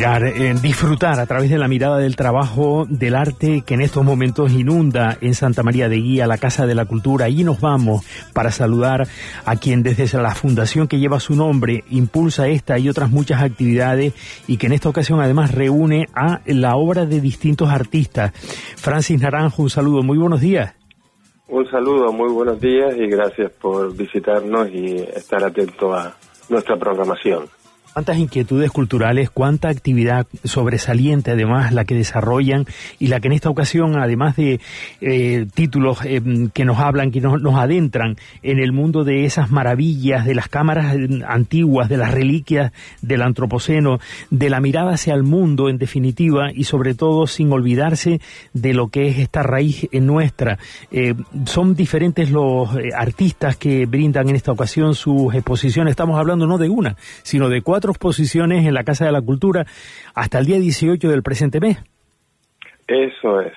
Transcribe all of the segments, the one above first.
Mirar, disfrutar a través de la mirada del trabajo del arte que en estos momentos inunda en Santa María de Guía, la Casa de la Cultura. Allí nos vamos para saludar a quien desde la fundación que lleva su nombre impulsa esta y otras muchas actividades y que en esta ocasión además reúne a la obra de distintos artistas. Francis Naranjo, un saludo, muy buenos días. Un saludo, muy buenos días y gracias por visitarnos y estar atento a nuestra programación. Cuántas inquietudes culturales, cuánta actividad sobresaliente además la que desarrollan y la que en esta ocasión, además de títulos que nos hablan, que nos adentran en el mundo de esas maravillas, de las cámaras antiguas, de las reliquias del antropoceno, de la mirada hacia el mundo en definitiva y sobre todo sin olvidarse de lo que es esta raíz nuestra. Son diferentes los artistas que brindan en esta ocasión sus exposiciones. Estamos hablando no de una, sino de 4 exposiciones en la Casa de la Cultura hasta el día 18 del presente mes. Eso es.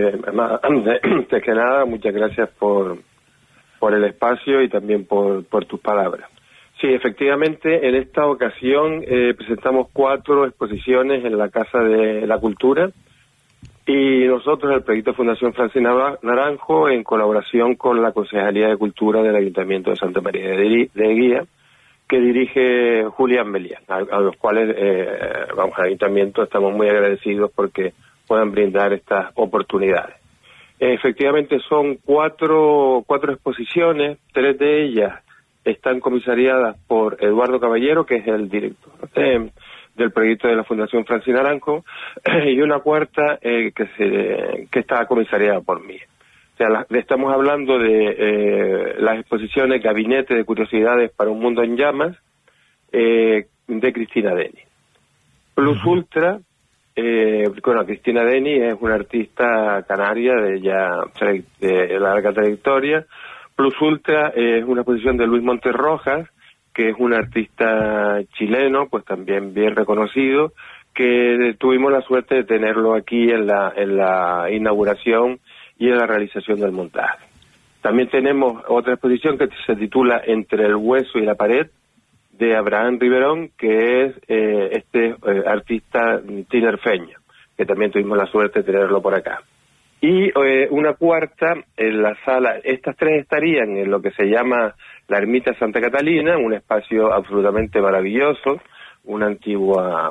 Antes que nada, muchas gracias por el espacio y también por tus palabras. Sí, efectivamente, en esta ocasión presentamos 4 exposiciones en la Casa de la Cultura y nosotros, el proyecto Fundación Francis Naranjo, en colaboración con la Concejalía de Cultura del Ayuntamiento de Santa María de Guía, que dirige Julián Melián, a los cuales, al Ayuntamiento estamos muy agradecidos porque puedan brindar estas oportunidades. Efectivamente son 4 exposiciones, 3 de ellas están comisariadas por Eduardo Caballero, que es el director del proyecto de la Fundación Francis Naranjo, y una cuarta que está comisariada por mí. O sea, estamos hablando de las exposiciones Gabinete de Curiosidades para un Mundo en Llamas, de Cristina Deni. Plus Ultra, Cristina Deni es una artista canaria de larga trayectoria. Plus Ultra es una exposición de Luis Monterrojas, que es un artista chileno, pues también bien reconocido, que tuvimos la suerte de tenerlo aquí en la inauguración y en la realización del montaje. También tenemos otra exposición que se titula Entre el hueso y la pared, de Abraham Riverón, que es artista tinerfeño, que también tuvimos la suerte de tenerlo por acá. Y una cuarta en la sala, estas 3 estarían en lo que se llama la Ermita Santa Catalina, un espacio absolutamente maravilloso, una antigua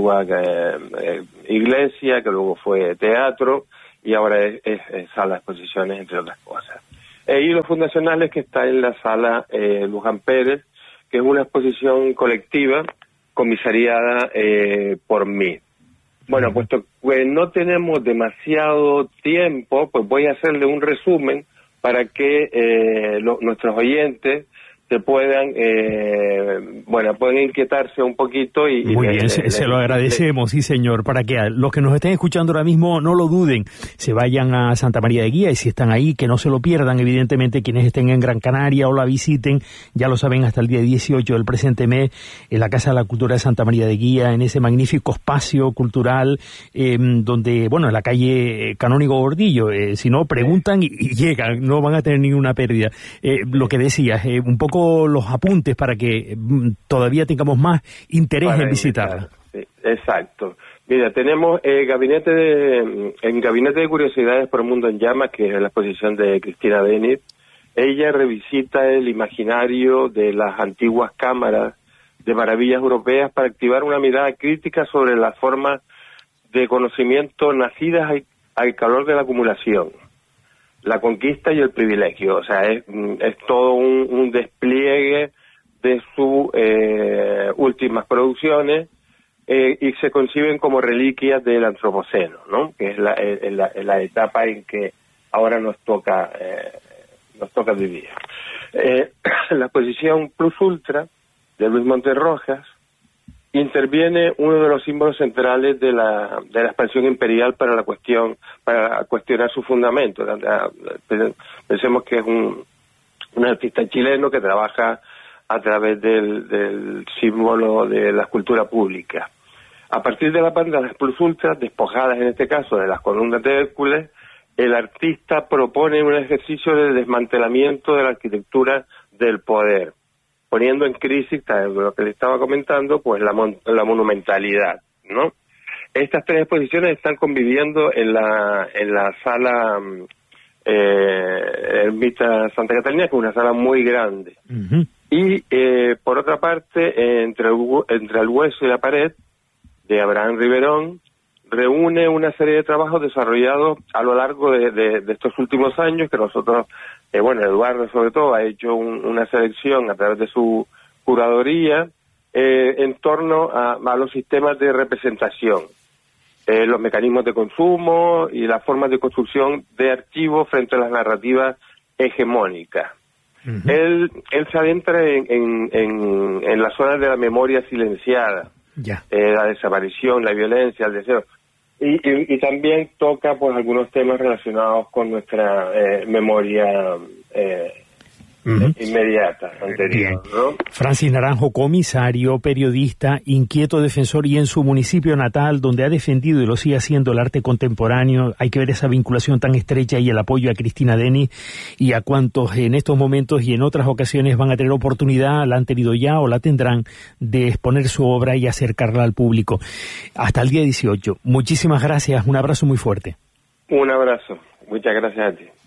iglesia que luego fue teatro, y ahora es sala de exposiciones, entre otras cosas. Y los fundacionales, que está en la sala Luján Pérez, que es una exposición colectiva comisariada por mí. Bueno, puesto que no tenemos demasiado tiempo, pues voy a hacerle un resumen para que nuestros oyentes se puedan inquietarse un poquito y muy bien, se lo agradecemos, sí señor, para que los que nos estén escuchando ahora mismo no lo duden, se vayan a Santa María de Guía y si están ahí, que no se lo pierdan, evidentemente quienes estén en Gran Canaria o la visiten, ya lo saben, hasta el día 18 del presente mes, en la Casa de la Cultura de Santa María de Guía, en ese magnífico espacio cultural, donde, bueno, en la calle Canónigo Gordillo, si no, preguntan y llegan, no van a tener ninguna pérdida. Lo que decías, un poco los apuntes para que todavía tengamos más interés en visitarla. Sí, exacto. Mira, tenemos Gabinete de Curiosidades por un Mundo en Llamas, que es la exposición de Cristina Deni. Ella revisita el imaginario de las antiguas cámaras de maravillas europeas para activar una mirada crítica sobre las formas de conocimiento nacidas al calor de la acumulación, la conquista y el privilegio. O sea, es todo un despliegue de sus últimas producciones y se conciben como reliquias del antropoceno, ¿no? Que es la etapa en que ahora nos toca vivir. La exposición Plus Ultra de Luis Monterrojas interviene uno de los símbolos centrales de la expansión imperial para cuestionar su fundamento. Pensemos que es un artista chileno que trabaja a través del símbolo de la escultura pública. A partir de las bandas Plus Ultra, despojadas en este caso de las columnas de Hércules, el artista propone un ejercicio de desmantelamiento de la arquitectura del poder, poniendo en crisis, lo que le estaba comentando, pues la monumentalidad. ¿no? Estas 3 exposiciones están conviviendo en la sala Ermita Santa Catalina, que es una sala muy grande. Uh-huh. Y por otra parte, entre el hueso y la pared, de Abraham Riverón, reúne una serie de trabajos desarrollados a lo largo de estos últimos años, que nosotros, Eduardo sobre todo, ha hecho una selección a través de su curaduría en torno a los sistemas de representación, los mecanismos de consumo y las formas de construcción de archivos frente a las narrativas hegemónicas. Uh-huh. Él se adentra en las zonas de la memoria silenciada, la desaparición, la violencia, el deseo, y también toca pues algunos temas relacionados con nuestra memoria inmediata, anterior, ¿no? Francis Naranjo, comisario, periodista, inquieto defensor, y en su municipio natal, donde ha defendido y lo sigue haciendo el arte contemporáneo, hay que ver esa vinculación tan estrecha y el apoyo a Cristina Denis y a cuantos en estos momentos y en otras ocasiones van a tener oportunidad, la han tenido ya o la tendrán, de exponer su obra y acercarla al público. Hasta el día 18. Muchísimas gracias, un abrazo muy fuerte. Un abrazo, muchas gracias a ti.